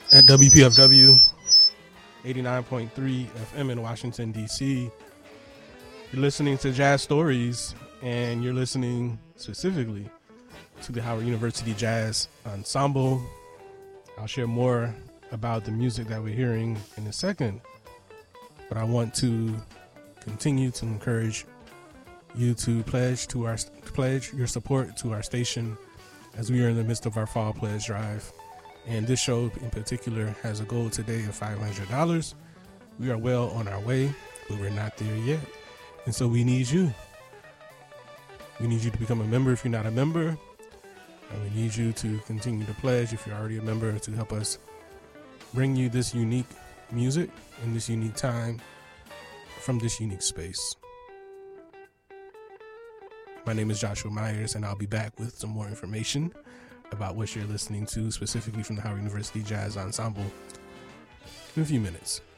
at WPFW 89.3 FM in Washington, D.C. You're listening to Jazz Stories, and you're listening specifically to the Howard University Jazz Ensemble. I'll share more about the music that we're hearing in a second, but I want to continue to encourage you to pledge your support to our station as we are in the midst of our fall pledge drive. And this show in particular has a goal today of $500. We are well on our way, but we're not there yet. And so we need you. We need you to become a member if you're not a member. And we need you to continue to pledge if you're already a member to help us bring you this unique music in this unique time from this unique space. My name is Joshua Myers, and I'll be back with some more information about what you're listening to, specifically from the Howard University Jazz Ensemble, in a few minutes.